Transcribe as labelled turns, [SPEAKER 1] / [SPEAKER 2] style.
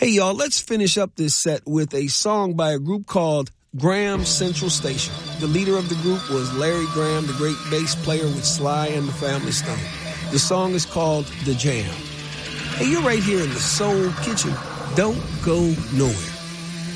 [SPEAKER 1] Hey, y'all, let's finish up this set with a song by a group called Graham Central Station. The leader of the group was Larry Graham, the great bass player with Sly and the Family Stone. The song is called The Jam. Hey, you're right here in the Soul Kitchen. Don't go nowhere.